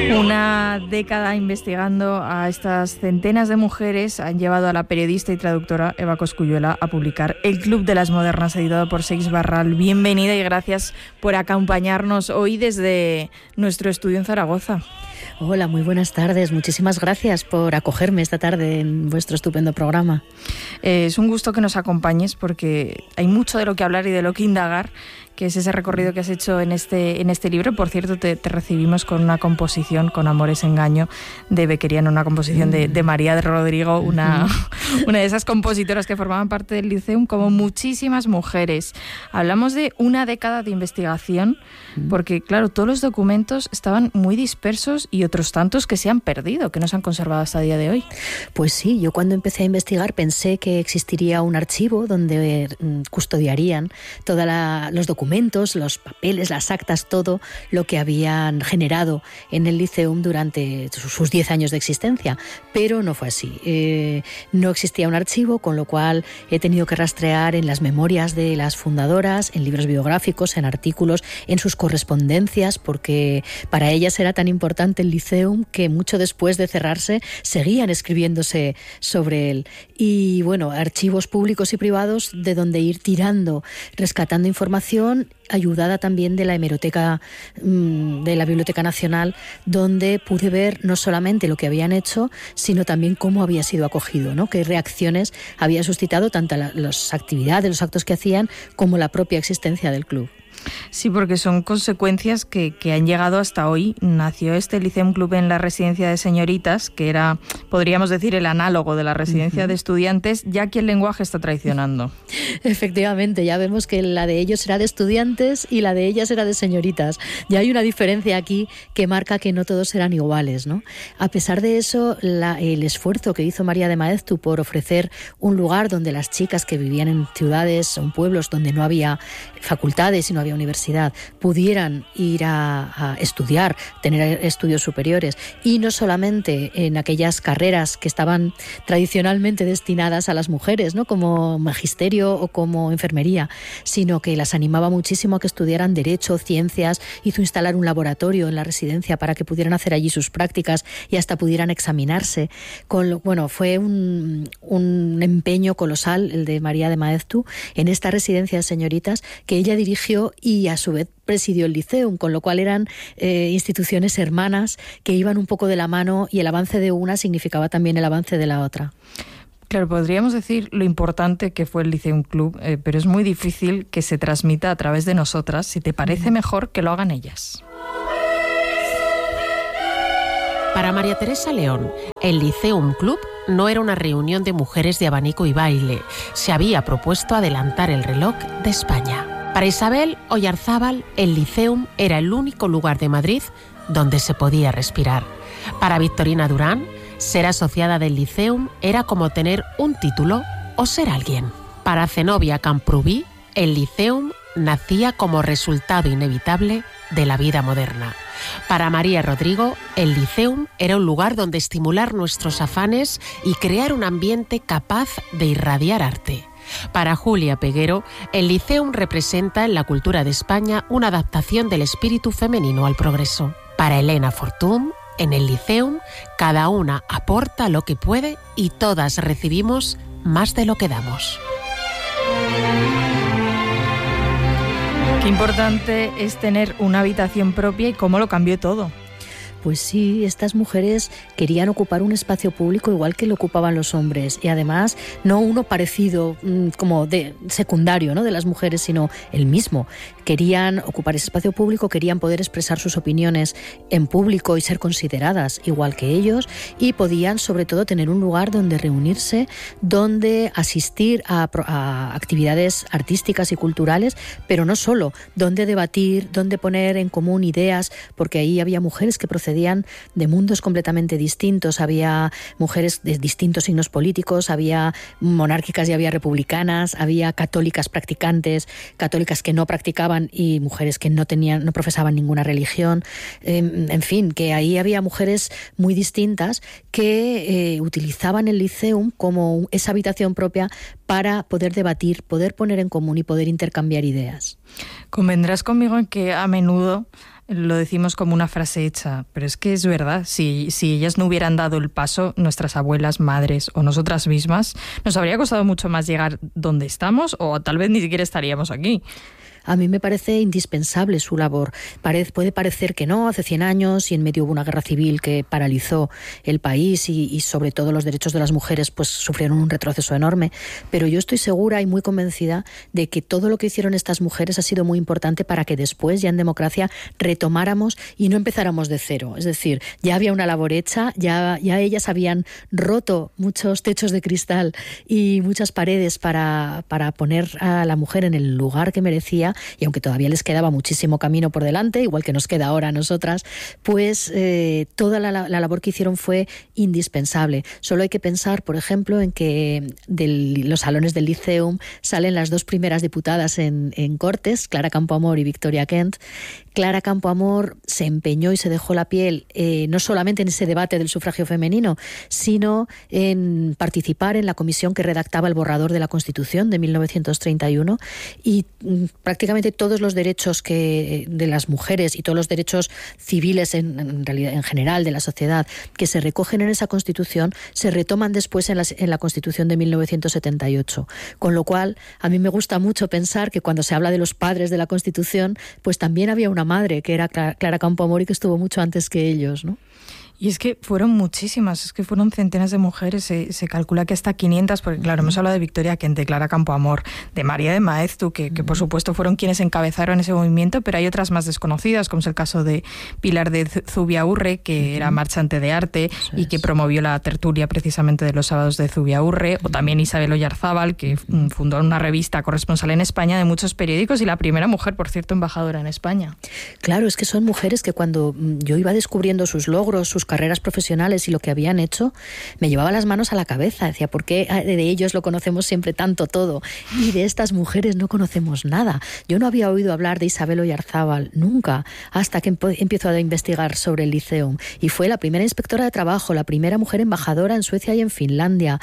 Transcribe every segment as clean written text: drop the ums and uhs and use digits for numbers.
Una década investigando a estas centenas de mujeres han llevado a la periodista y traductora Eva Cosculluela a publicar El Club de las Modernas, editado por Seix Barral. Bienvenida y gracias por acompañarnos hoy desde nuestro estudio en Zaragoza. Hola, muy buenas tardes. Muchísimas gracias por acogerme esta tarde en vuestro estupendo programa. Es un gusto que nos acompañes porque hay mucho de lo que hablar y de lo que indagar, que es ese recorrido que has hecho en este libro. Por cierto, te recibimos con una composición, con Amores Engaño, de Bequeriano, una composición de María de Rodrigo, una de esas compositoras que formaban parte del Liceum, como muchísimas mujeres. Hablamos de una década de investigación, porque, claro, todos los documentos estaban muy dispersos y otros tantos que se han perdido, que no se han conservado hasta el día de hoy. Pues sí, yo cuando empecé a investigar pensé que existiría un archivo donde custodiarían todos los documentos, los papeles, las actas, todo lo que habían generado en el Liceum durante sus 10 años de existencia, pero no fue así. No existía un archivo, con lo cual he tenido que rastrear en las memorias de las fundadoras, en libros biográficos, en artículos, en sus correspondencias, porque para ellas era tan importante el Liceum que mucho después de cerrarse seguían escribiéndose sobre él. Y bueno, archivos públicos y privados de donde ir tirando, rescatando información, ayudada también de la hemeroteca de la Biblioteca Nacional, donde pude ver no solamente lo que habían hecho, sino también cómo había sido acogido, ¿no? Qué reacciones había suscitado tanto las actividades, los actos que hacían, como la propia existencia del club. Sí, porque son consecuencias que han llegado hasta hoy. Nació este Liceum Club en la residencia de señoritas, que era, podríamos decir, el análogo de la residencia de estudiantes, ya que el lenguaje está traicionando. Efectivamente, ya vemos que la de ellos era de estudiantes y la de ellas era de señoritas. Ya hay una diferencia aquí que marca que no todos eran iguales, ¿no? A pesar de eso, el esfuerzo que hizo María de Maeztu por ofrecer un lugar donde las chicas que vivían en ciudades o en pueblos donde no había facultades y no había universidad, pudieran ir a estudiar, tener estudios superiores, y no solamente en aquellas carreras que estaban tradicionalmente destinadas a las mujeres, ¿no? Como magisterio o como enfermería, sino que las animaba muchísimo a que estudiaran derecho, ciencias, hizo instalar un laboratorio en la residencia para que pudieran hacer allí sus prácticas y hasta pudieran examinarse. Fue un empeño colosal el de María de Maeztu en esta residencia de señoritas que ella dirigió y a su vez presidió el Liceum, con lo cual eran instituciones hermanas que iban un poco de la mano, y el avance de una significaba también el avance de la otra. Claro, podríamos decir lo importante que fue el Liceum Club, pero es muy difícil que se transmita a través de nosotras. Si te parece mejor que lo hagan ellas. Para María Teresa León, el Liceum Club no era una reunión de mujeres de abanico y baile. Se había propuesto adelantar el reloj de España. Para Isabel Oyarzábal, el Liceum era el único lugar de Madrid donde se podía respirar. Para Victorina Durán, ser asociada del Liceum era como tener un título o ser alguien. Para Zenobia Camprubí, el Liceum nacía como resultado inevitable de la vida moderna. Para María Rodrigo, el Liceum era un lugar donde estimular nuestros afanes y crear un ambiente capaz de irradiar arte. Para Julia Peguero, el Liceum representa en la cultura de España una adaptación del espíritu femenino al progreso. Para Elena Fortún, en el Liceum, cada una aporta lo que puede y todas recibimos más de lo que damos. Qué importante es tener una habitación propia y cómo lo cambió todo. Pues sí, estas mujeres querían ocupar un espacio público igual que lo ocupaban los hombres, y además no uno parecido como de secundario, ¿no?, de las mujeres, sino el mismo. Querían ocupar ese espacio público, querían poder expresar sus opiniones en público y ser consideradas igual que ellos, y podían sobre todo tener un lugar donde reunirse, donde asistir a actividades artísticas y culturales, pero no solo, donde debatir, donde poner en común ideas, porque ahí había mujeres que procedían de mundos completamente distintos. Había mujeres de distintos signos políticos, había monárquicas y había republicanas, había católicas practicantes, católicas que no practicaban y mujeres que no profesaban ninguna religión. En fin, que ahí había mujeres muy distintas que utilizaban el Liceum como esa habitación propia para poder debatir, poder poner en común y poder intercambiar ideas. Convendrás conmigo en que a menudo lo decimos como una frase hecha, pero es que es verdad. Si ellas no hubieran dado el paso, nuestras abuelas, madres o nosotras mismas, nos habría costado mucho más llegar donde estamos, o tal vez ni siquiera estaríamos aquí. A mí me parece indispensable su labor. Puede parecer que no, hace 100 años y en medio hubo una guerra civil que paralizó el país y sobre todo los derechos de las mujeres pues sufrieron un retroceso enorme, pero yo estoy segura y muy convencida de que todo lo que hicieron estas mujeres ha sido muy importante para que después, ya en democracia, retomáramos y no empezáramos de cero. Es decir, ya había una labor hecha, ya ellas habían roto muchos techos de cristal y muchas paredes para poner a la mujer en el lugar que merecía. Y aunque todavía les quedaba muchísimo camino por delante, igual que nos queda ahora a nosotras, pues toda la labor que hicieron fue indispensable. Solo hay que pensar, por ejemplo, en que de los salones del Liceum salen las 2 primeras diputadas en Cortes, Clara Campoamor y Victoria Kent. Clara Campoamor se empeñó y se dejó la piel no solamente en ese debate del sufragio femenino, sino en participar en la comisión que redactaba el borrador de la Constitución de 1931 y prácticamente todos los derechos de las mujeres y todos los derechos civiles en realidad en general de la sociedad que se recogen en esa Constitución se retoman después en la Constitución de 1978. Con lo cual, a mí me gusta mucho pensar que cuando se habla de los padres de la Constitución, pues también había una madre que era Clara Campoamor y que estuvo mucho antes que ellos, ¿no? Y es que fueron muchísimas, es que fueron centenas de mujeres, se calcula que hasta 500, porque claro, hemos hablado de Victoria Kent, de Clara Campoamor, de María de Maeztu, que por supuesto fueron quienes encabezaron ese movimiento, pero hay otras más desconocidas, como es el caso de Pilar de Zubiaurre, que era marchante de arte y que promovió la tertulia precisamente de los sábados de Zubiaurre, o también Isabel Oyarzábal, que fundó una revista corresponsal en España de muchos periódicos y la primera mujer, por cierto, embajadora en España. Claro, es que son mujeres que cuando yo iba descubriendo sus logros, sus carreras profesionales y lo que habían hecho, me llevaba las manos a la cabeza. Decía, ¿por qué de ellos lo conocemos siempre tanto todo? Y de estas mujeres no conocemos nada. Yo no había oído hablar de Isabel Oyarzábal nunca, hasta que empiezo a investigar sobre el Liceum. Y fue la primera inspectora de trabajo, la primera mujer embajadora en Suecia y en Finlandia.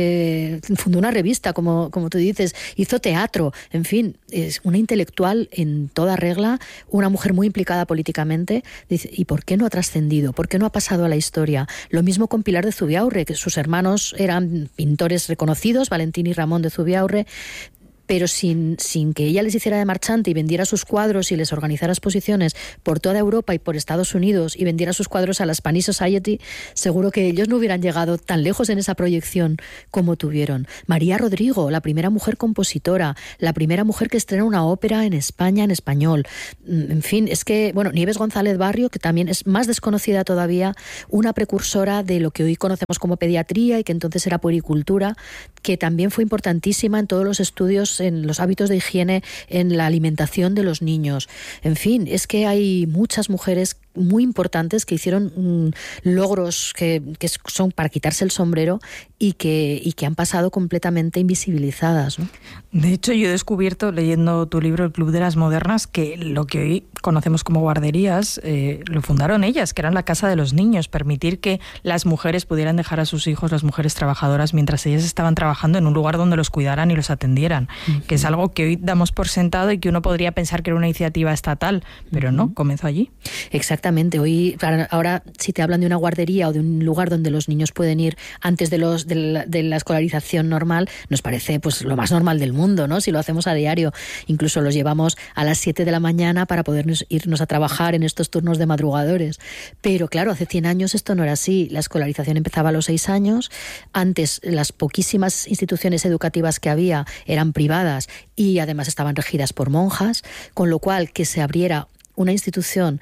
Fundó una revista, como tú dices, hizo teatro. En fin, es una intelectual en toda regla, una mujer muy implicada políticamente. Dice, ¿y por qué no ha trascendido? ¿Por qué no ha pasado a la historia? Lo mismo con Pilar de Zubiaurre, que sus hermanos eran pintores reconocidos, Valentín y Ramón de Zubiaurre, pero sin que ella les hiciera de marchante y vendiera sus cuadros y les organizara exposiciones por toda Europa y por Estados Unidos y vendiera sus cuadros a la Spanish Society, seguro que ellos no hubieran llegado tan lejos en esa proyección como tuvieron. María Rodrigo, la primera mujer compositora, la primera mujer que estrena una ópera en España en español. En fin, es que, bueno, Nieves González Barrio, que también es más desconocida todavía, una precursora de lo que hoy conocemos como pediatría y que entonces era puericultura, que también fue importantísima en todos los estudios, en los hábitos de higiene, en la alimentación de los niños. En fin, es que hay muchas mujeres muy importantes que hicieron logros que son para quitarse el sombrero y que han pasado completamente invisibilizadas, ¿no? De hecho, yo he descubierto, leyendo tu libro El Club de las Modernas, que lo que hoy conocemos como guarderías lo fundaron ellas, que eran la casa de los niños, permitir que las mujeres pudieran dejar a sus hijos, las mujeres trabajadoras, mientras ellas estaban trabajando en un lugar donde los cuidaran y los atendieran, que es algo que hoy damos por sentado y que uno podría pensar que era una iniciativa estatal, pero no, comenzó allí. Exactamente. Hoy, ahora, si te hablan de una guardería o de un lugar donde los niños pueden ir antes de la escolarización normal, nos parece pues lo más normal del mundo, ¿no? Si lo hacemos a diario. Incluso los llevamos a las 7 de la mañana para poder irnos a trabajar en estos turnos de madrugadores. Pero claro, hace 100 años esto no era así. La escolarización empezaba a los 6 años. Antes, las poquísimas instituciones educativas que había eran privadas y además estaban regidas por monjas, con lo cual que se abriera una institución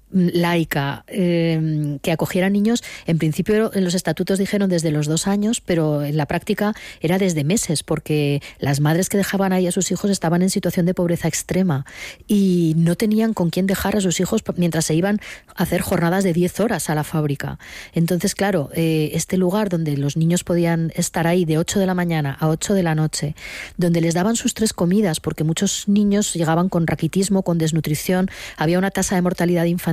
laica que acogiera niños, en principio en los estatutos dijeron desde los 2 años, pero en la práctica era desde meses, porque las madres que dejaban ahí a sus hijos estaban en situación de pobreza extrema y no tenían con quién dejar a sus hijos mientras se iban a hacer jornadas de 10 horas a la fábrica. Entonces, claro, este lugar donde los niños podían estar ahí de 8 de la mañana a 8 de la noche, donde les daban sus 3 comidas, porque muchos niños llegaban con raquitismo, con desnutrición, había una tasa de mortalidad infantil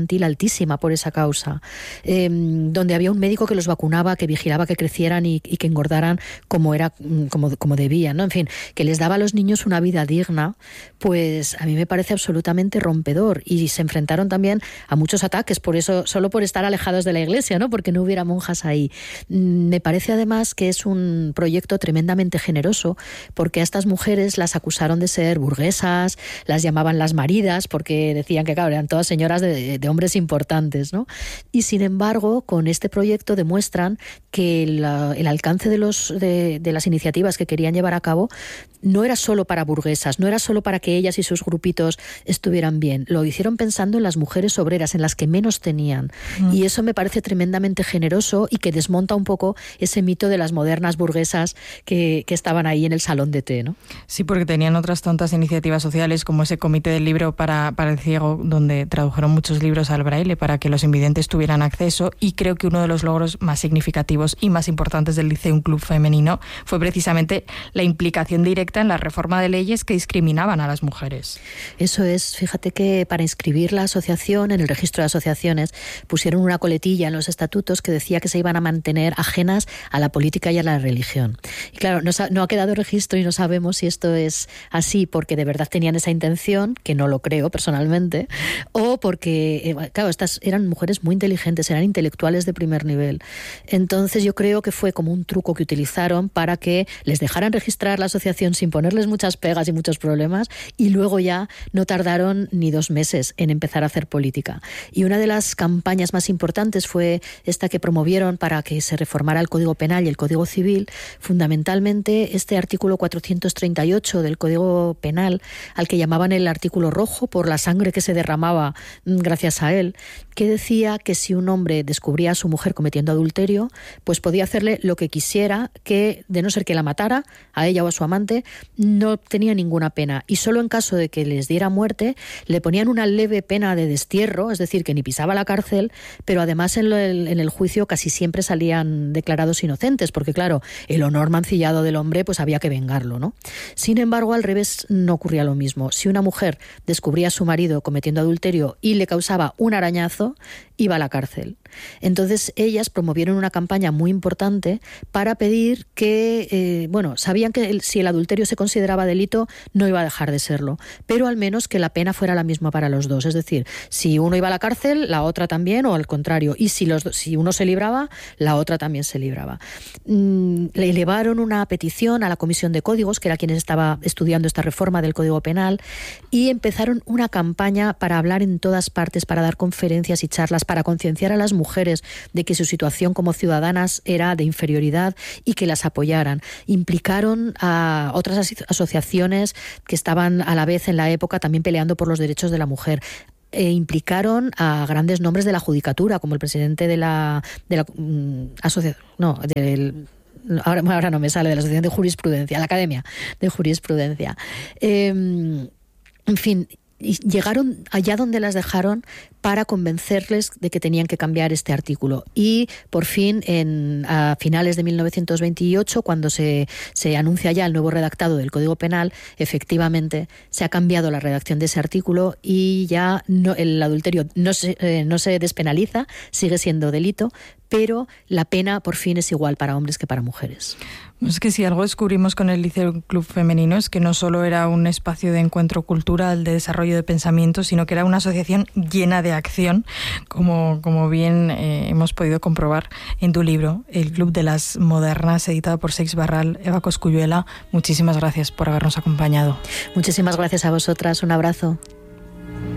infantil altísima por esa causa, donde había un médico que los vacunaba, que vigilaba que crecieran y que engordaran como debían, ¿no? En fin, que les daba a los niños una vida digna, pues a mí me parece absolutamente rompedor. Y se enfrentaron también a muchos ataques, por eso, solo por estar alejados de la iglesia, ¿no? Porque no hubiera monjas ahí. Me parece además que es un proyecto tremendamente generoso, porque a estas mujeres las acusaron de ser burguesas, las llamaban las maridas, porque decían que, claro, eran todas señoras de hombres importantes, ¿no? Y sin embargo, con este proyecto demuestran que el alcance de las iniciativas que querían llevar a cabo no era solo para burguesas, no era solo para que ellas y sus grupitos estuvieran bien. Lo hicieron pensando en las mujeres obreras, en las que menos tenían. Y eso me parece tremendamente generoso y que desmonta un poco ese mito de las modernas burguesas que estaban ahí en el salón de té, ¿no? Sí, porque tenían otras tantas iniciativas sociales, como ese comité del libro para el ciego, donde tradujeron muchos libros al braille para que los invidentes tuvieran acceso, y creo que uno de los logros más significativos y más importantes del Liceum Club Femenino fue precisamente la implicación directa en la reforma de leyes que discriminaban a las mujeres. Eso es, fíjate que para inscribir la asociación en el registro de asociaciones pusieron una coletilla en los estatutos que decía que se iban a mantener ajenas a la política y a la religión. Y claro, no ha quedado registro y no sabemos si esto es así porque de verdad tenían esa intención, que no lo creo personalmente, o porque, claro, estas eran mujeres muy inteligentes, eran intelectuales de primer nivel. Entonces yo creo que fue como un truco que utilizaron para que les dejaran registrar la asociación sin ponerles muchas pegas y muchos problemas, y luego ya no tardaron ni 2 meses en empezar a hacer política. Y una de las campañas más importantes fue esta que promovieron para que se reformara el Código Penal y el Código Civil, fundamentalmente este artículo 438 del Código Penal, al que llamaban el artículo rojo por la sangre que se derramaba gracias a él, que decía que si un hombre descubría a su mujer cometiendo adulterio, pues podía hacerle lo que quisiera, que de no ser que la matara, a ella o a su amante, no tenía ninguna pena. Y solo en caso de que les diera muerte, le ponían una leve pena de destierro, es decir, que ni pisaba la cárcel, pero además en el juicio casi siempre salían declarados inocentes, porque claro, el honor mancillado del hombre, pues había que vengarlo, ¿no? Sin embargo, al revés no ocurría lo mismo. Si una mujer descubría a su marido cometiendo adulterio y le causaba un arañazo, iba a la cárcel. Entonces ellas promovieron una campaña muy importante para pedir que, sabían que si el adulterio se consideraba delito, no iba a dejar de serlo, pero al menos que la pena fuera la misma para los dos. Es decir, si uno iba a la cárcel, la otra también, o al contrario. Y si uno se libraba, la otra también se libraba. Le elevaron una petición a la Comisión de Códigos, que era quien estaba estudiando esta reforma del Código Penal, y empezaron una campaña para hablar en todas partes, para dar conferencias y charlas, para concienciar a las mujeres de que su situación como ciudadanas era de inferioridad y que las apoyaran. Implicaron a otras asociaciones que estaban a la vez en la época también peleando por los derechos de la mujer. Implicaron a grandes nombres de la judicatura, como el presidente de la asociación, ahora no me sale, de la Asociación de Jurisprudencia, la Academia de Jurisprudencia. En fin, y llegaron allá donde las dejaron para convencerles de que tenían que cambiar este artículo. Y por fin, a finales de 1928, cuando se anuncia ya el nuevo redactado del Código Penal, efectivamente se ha cambiado la redacción de ese artículo y ya el adulterio no se despenaliza, sigue siendo delito, pero la pena por fin es igual para hombres que para mujeres. Es que si algo descubrimos con el Liceum Club Femenino es que no solo era un espacio de encuentro cultural, de desarrollo de pensamiento, sino que era una asociación llena de acción, como bien hemos podido comprobar en tu libro, El Club de las Modernas, editado por Seix Barral. Eva Cosculluela, muchísimas gracias por habernos acompañado. Muchísimas gracias a vosotras, un abrazo.